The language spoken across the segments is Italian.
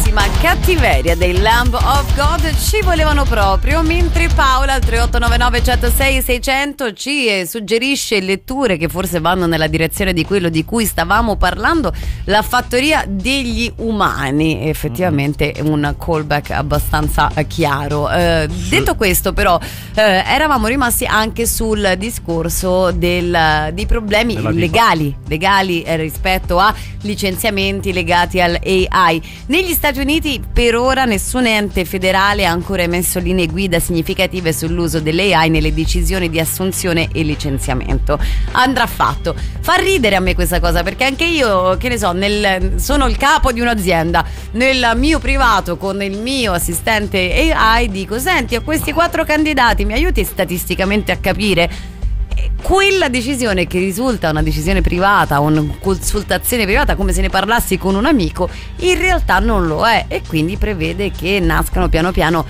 Cattiveria dei Lamb of God ci volevano proprio, mentre Paola al 3899 106 600 ci suggerisce letture che forse vanno nella direzione di quello di cui stavamo parlando, la fattoria degli umani. Effettivamente un callback abbastanza chiaro. Detto questo, però, eravamo rimasti anche sul discorso di problemi legali rispetto a licenziamenti legati al AI. Negli Stati Uniti per ora nessun ente federale ha ancora emesso linee guida significative sull'uso dell'AI nelle decisioni di assunzione e licenziamento. Andrà fatto. Fa ridere a me questa cosa, perché anche io, che ne so, sono il capo di un'azienda, nel mio privato con il mio assistente AI dico: senti, ho questi 4 candidati, mi aiuti statisticamente a capire? Quella decisione che risulta una decisione privata, una consultazione privata, come se ne parlassi con un amico, in realtà non lo è, e quindi prevede che nascano piano piano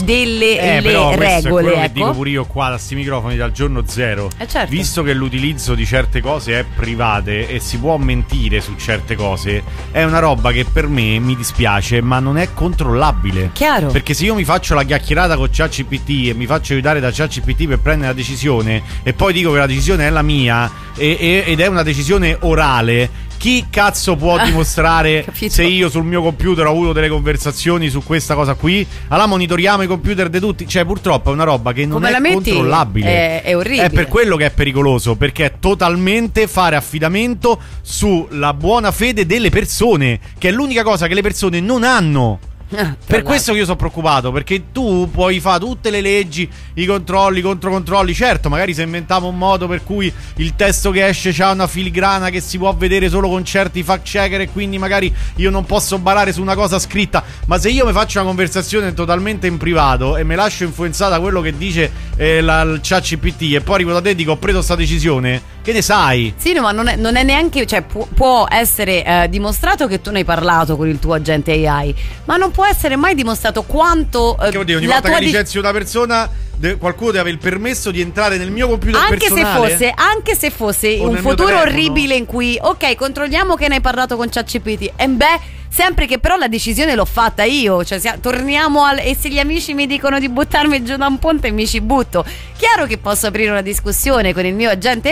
delle regole. È quello che dico pure io qua da sti microfoni dal giorno zero. Certo. Visto che l'utilizzo di certe cose è private e si può mentire su certe cose, è una roba che per me, mi dispiace, ma non è controllabile. Chiaro. Perché se io mi faccio la chiacchierata con ChatGPT e mi faccio aiutare da ChatGPT per prendere la decisione e poi dico che la decisione è la mia ed è una decisione orale, chi cazzo può dimostrare se io sul mio computer ho avuto delle conversazioni su questa cosa qui? Allora monitoriamo i computer di tutti. Cioè, purtroppo è una roba che non è controllabile. È orribile. È per quello che è pericoloso, perché è totalmente fare affidamento sulla buona fede delle persone, che è l'unica cosa che le persone non hanno. Per questo che io sono preoccupato, perché tu puoi fare tutte le leggi, i controlli, i controcontrolli. Certo, magari se inventiamo un modo per cui il testo che esce c'ha una filigrana che si può vedere solo con certi fact checker e quindi magari io non posso barare su una cosa scritta. Ma se io mi faccio una conversazione totalmente in privato e me lascio influenzare da quello che dice il ChatGPT e poi arrivo da te e dico ho preso sta decisione, che ne sai? Sì, no, ma non è neanche, cioè può essere dimostrato che tu ne hai parlato con il tuo agente AI, ma non può essere mai dimostrato quanto che oddio, ogni volta che licenzi una persona qualcuno deve avere il permesso di entrare nel mio computer personale. Anche se fosse un futuro orribile in cui ok, controlliamo che ne hai parlato con ChatGPT e sempre che però la decisione l'ho fatta io, cioè torniamo e se gli amici mi dicono di buttarmi giù da un ponte mi ci butto. Chiaro che posso aprire una discussione con il mio agente